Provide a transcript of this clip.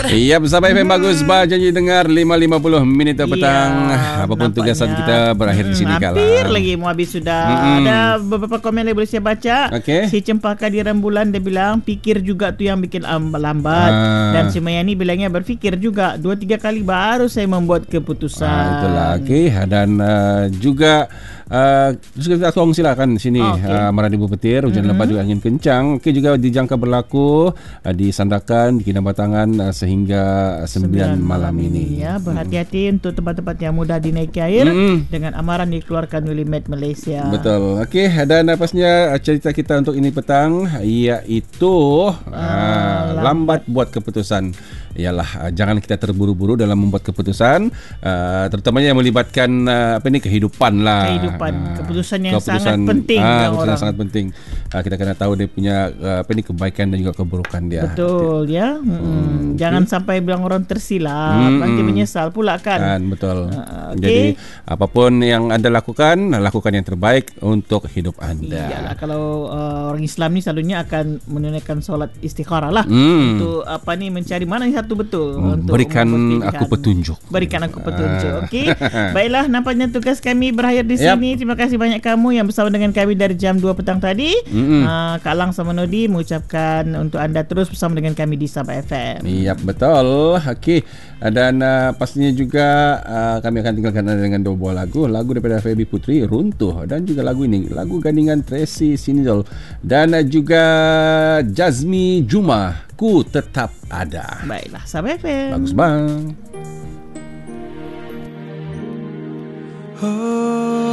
Iya, bersama FM Bagus Bah, janji dengar 5.50 minit petang. Apapun tugasan kita berakhir di sini kalah. Hampir lagi mau habis sudah. Ada beberapa komen yang boleh saya baca. Si Cempaka di Rembulan dia bilang fikir juga tu yang bikin lambat. Dan si Mayani bilangnya berfikir juga 2-3 kali baru saya membuat keputusan. Itulah. Dan juga kita tolong silakan sini Maradi Bupetir, hujan lebat juga angin kencang. Juga dijangka berlaku di Sandakan, di Kinabatangan sehingga 9 malam ini. Ya, berhati-hati untuk tempat-tempat yang mudah dinaiki air dengan amaran dikeluarkan oleh Met Malaysia. Betul. Dan pastinya cerita kita untuk ini petang iaitu lambat buat keputusan. Ialah jangan kita terburu-buru dalam membuat keputusan, terutamanya yang melibatkan kehidupan lah. Keputusan yang sangat penting. Keputusan yang sangat penting. Kita kena tahu dia punya kebaikan dan juga keburukan dia. Betul ya. Jangan sampai bilang orang tersilap, nanti menyesal pula kan. Betul. Jadi apapun yang anda lakukan yang terbaik untuk hidup anda. Iyalah, kalau orang Islam ni selalunya akan menunaikan solat istikharah lah untuk mencari mana yang satu betul. Berikan aku petunjuk. Okey. Baiklah, nampaknya tugas kami berakhir di sini. Terima kasih banyak kamu yang bersama dengan kami dari jam 2 petang tadi. Kak Lang sama Nodi mengucapkan untuk anda terus bersama dengan kami di Sabah FM. Betul. Okey. Dan pastinya juga kami akan tinggalkan anda dengan 2 buah lagu daripada Febi Putri, Runtuh, dan juga lagu gandingan Tracy Sinidol, dan juga Jazmi Juma, Ku Tetap Ada. Baiklah, Sabah FM. Bagus bang.